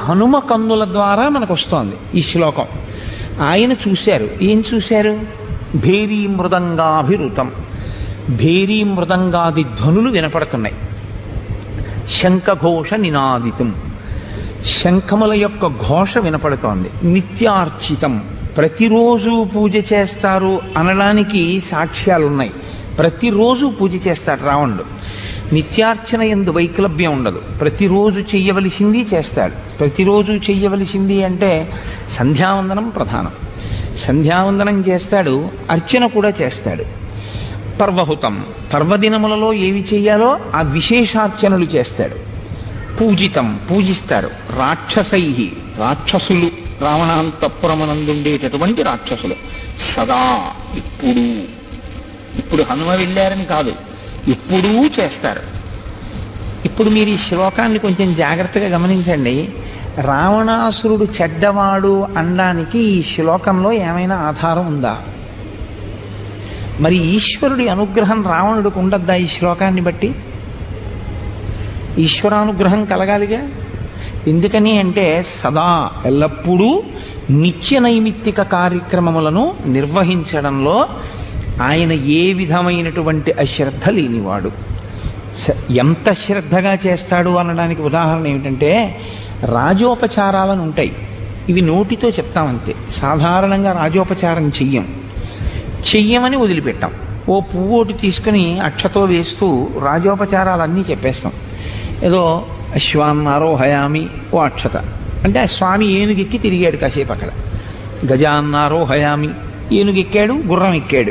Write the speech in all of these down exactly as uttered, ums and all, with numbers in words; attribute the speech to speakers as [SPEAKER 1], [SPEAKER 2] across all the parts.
[SPEAKER 1] హనుమ కన్నుల ద్వారా మనకు వస్తోంది ఈ శ్లోకం. ఆయన చూశారు. ఏం చూశారు? భేరీ మృదంగాభిరుతం, భేరీ మృదంగాది ధ్వనులు వినపడుతున్నాయి. శంఖఘోష నినాదితం, శంఖముల యొక్క ఘోష వినపడుతోంది. నిత్యార్చితం, ప్రతిరోజు పూజ చేస్తారు అనడానికి సాక్ష్యాలు ఉన్నాయి. ప్రతిరోజు పూజ చేస్తాడు రావణుడు. నిత్యార్చన యందు వైక్లభ్యం ఉండదు. ప్రతిరోజు చెయ్యవలసింది చేస్తాడు. ప్రతిరోజు చెయ్యవలసింది అంటే సంధ్యావందనం ప్రధానం. సంధ్యావందనం చేస్తాడు, అర్చన కూడా చేస్తాడు. పర్వహుతం, పర్వదినములలో ఏవి చెయ్యాలో ఆ విశేషార్చనలు చేస్తాడు. పూజితం, పూజిస్తారు. రాక్షసై, రాక్షసులు, రావణాంతఃపురమునందుండేటటువంటి రాక్షసులు. సదా, ఇప్పుడు, ఇప్పుడు హనుమ వెళ్ళారని కాదు, ఇప్పుడూ చేస్తారు. ఇప్పుడు మీరు ఈ శ్లోకాన్ని కొంచెం జాగ్రత్తగా గమనించండి. రావణాసురుడు చెడ్డవాడు అనడానికి ఈ శ్లోకంలో ఏమైనా ఆధారం ఉందా? మరి ఈశ్వరుడి అనుగ్రహం రావణుడికి ఉండద్దా? ఈ శ్లోకాన్ని బట్టి ఈశ్వరానుగ్రహం కలగాలిగా. ఎందుకని అంటే సదా, ఎల్లప్పుడూ నిత్య నైమిత్తిక కార్యక్రమములను నిర్వహించడంలో ఆయన ఏ విధమైనటువంటి అశ్రద్ధ లేనివాడు. ఎంత శ్రద్ధగా చేస్తాడు అనడానికి ఉదాహరణ ఏమిటంటే, రాజోపచారాలను ఉంటాయి, ఇవి నోటితో చెప్తామంతే. సాధారణంగా రాజోపచారం చెయ్యం, చెయ్యమని వదిలిపెట్టాం. ఓ పువ్వు ఒకటి తీసుకుని అక్షతో వేస్తూ రాజోపచారాలన్నీ చెప్పేస్తాం. ఏదో అశ్వాన్నారోహయామి, ఓ అక్షత అంటే ఆ స్వామి ఏనుగెక్కి తిరిగాడు కాసేపు అక్కడ. గజాన్నారోహయామి, ఏనుగెక్కాడు, గుర్రం ఎక్కాడు.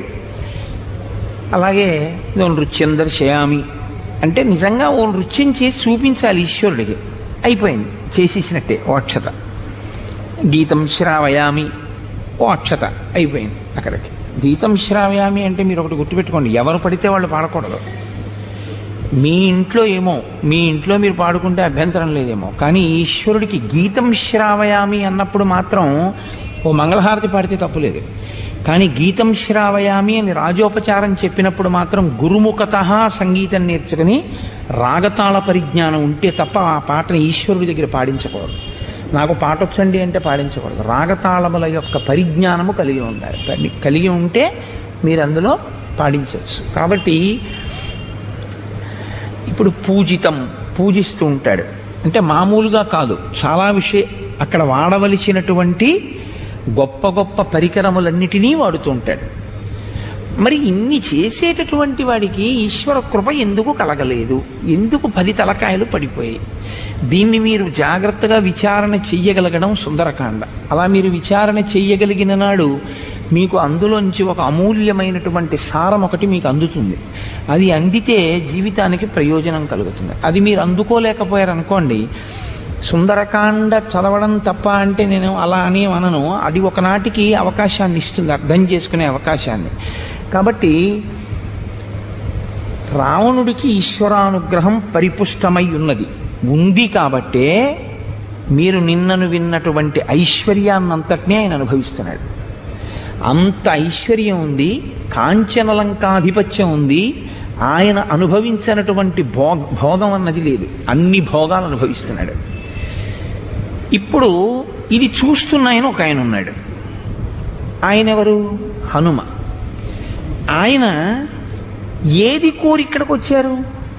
[SPEAKER 1] అలాగే ఇదో నృత్యం దర్శయామి అంటే నిజంగా ఓ నృత్యం చేసి చూపించాలి ఈశ్వరుడికి. అయిపోయింది, చేసేసినట్టే ఓ అక్షత. గీతం శ్రావయామి, ఓ అక్షత, అయిపోయింది అక్కడికి. గీతం శ్రావయామి అంటే మీరు ఒకటి గుర్తుపెట్టుకోండి, ఎవరు పడితే వాళ్ళు పాడకూడదు. మీ ఇంట్లో ఏమో, మీ ఇంట్లో మీరు పాడుకుంటే అభ్యంతరం లేదేమో, కానీ ఈశ్వరుడికి గీతం శ్రావయామి అన్నప్పుడు మాత్రం ఓ మంగళహారతి పాడితే తప్పులేదు. కానీ గీతం శ్రావయామి అని రాజోపచారం చెప్పినప్పుడు మాత్రం గురుముఖత సంగీతం నేర్చుకుని రాగతాళ పరిజ్ఞానం ఉంటే తప్ప ఆ పాటను ఈశ్వరుడి దగ్గర పాడించకూడదు. నాకు పాట వచ్చండి అంటే పాడించకూడదు. రాగతాళముల యొక్క పరిజ్ఞానము కలిగి ఉండాలి. కలిగి ఉంటే మీరు అందులో పాడించవచ్చు. కాబట్టి ఇప్పుడు పూజితం, పూజిస్తూ ఉంటాడు అంటే మామూలుగా కాదు, చాలా విషయ అక్కడ వాడవలసినటువంటి గొప్ప గొప్ప పరికరములన్నిటినీ వాడుతూ ఉంటాడు. మరి ఇన్ని చేసేటటువంటి వాడికి ఈశ్వర కృప ఎందుకు కలగలేదు? ఎందుకు పది తలకాయలు పడిపోయాయి? దీన్ని మీరు జాగ్రత్తగా విచారణ చెయ్యగలగడం సుందరకాండ. అలా మీరు విచారణ చెయ్యగలిగిన నాడు మీకు అందులోంచి ఒక అమూల్యమైనటువంటి సారం ఒకటి మీకు అందుతుంది. అది అందితే జీవితానికి ప్రయోజనం కలుగుతుంది. అది మీరు అందుకోలేకపోయారనుకోండి, సుందరకాండ చదవడం తప్ప అంటే నేను అలా అని అనను. అది ఒకనాటికి అవకాశాన్ని ఇస్తుంది, అర్థం చేసుకునే అవకాశాన్ని. కాబట్టి రావణుడికి ఈశ్వరానుగ్రహం పరిపుష్టమై ఉన్నది, ఉంది. కాబట్టే మీరు నిన్నను విన్నటువంటి ఐశ్వర్యాన్నంతటినీ ఆయన అనుభవిస్తున్నాడు. అంత ఐశ్వర్యం ఉంది, కాంచనలంకాధిపత్యం ఉంది. ఆయన అనుభవించినటువంటి భో భోగం అన్నది లేదు, అన్ని భోగాలు అనుభవిస్తున్నాడు. ఇప్పుడు ఇది చూస్తున్న ఆయన ఒక ఆయన ఉన్నాడు. ఆయన ఎవరు? హనుమ. ఆయన ఏది కోరి ఇక్కడికి వచ్చారు?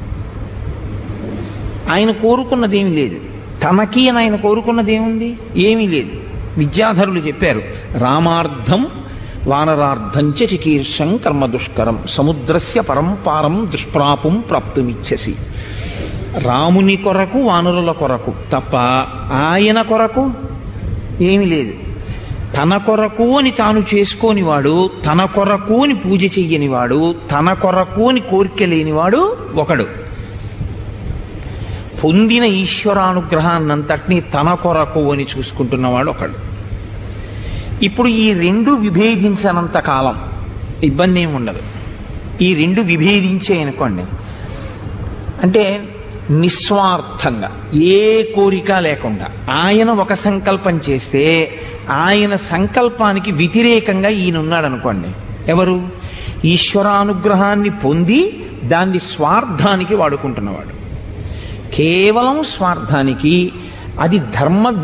[SPEAKER 1] ఆయన కోరుకున్నది ఏమీ లేదు. తనకి అని ఆయన కోరుకున్నది ఏముంది? ఏమీ లేదు. విద్యాధరులు చెప్పారు, రామార్థం వానరార్థం చ చికీర్షం కర్మ దుష్కరం సముద్రస్య పరంపారం దుష్ప్రాపం ప్రాప్తుమిచ్చసి. రాముని కొరకు, వానరుల కొరకు తప్ప ఆయన కొరకు ఏమీ లేదు. తన కొరకు అని తాను చేసుకోనివాడు, తన కొరకు అని పూజ చెయ్యనివాడు, తన కొరకు అని కోరిక లేనివాడు ఒకడు. పొందిన ఈశ్వరానుగ్రహాన్నంతటినీ తన కొరకు అని చూసుకుంటున్నవాడు ఒకడు. ఇప్పుడు ఈ రెండు విభేదించనంత కాలం ఇబ్బంది ఏమి ఉండదు. ఈ రెండు విభేదించే అనుకోండి, అంటే నిస్వార్థంగా ఏ కోరిక లేకుండా ఆయన ఒక సంకల్పం చేస్తే ఆయన సంకల్పానికి వ్యతిరేకంగా ఈయనున్నాడు అనుకోండి. ఎవరు? ఈశ్వరానుగ్రహాన్ని పొంది దాన్ని స్వార్థానికి వాడుకుంటున్నవాడు. కేవలం స్వార్థానికి, అది ధర్మ